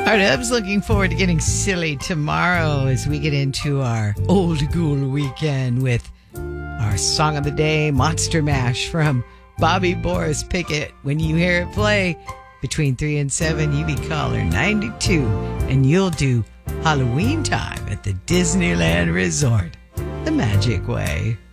Dubs, looking forward to getting silly tomorrow as we get into our old school weekend with our song of the day, Monster Mash from Bobby Boris Pickett. When you hear it play between 3 and 7, you be caller 92 and you'll do Halloween time at the Disneyland Resort the magic way.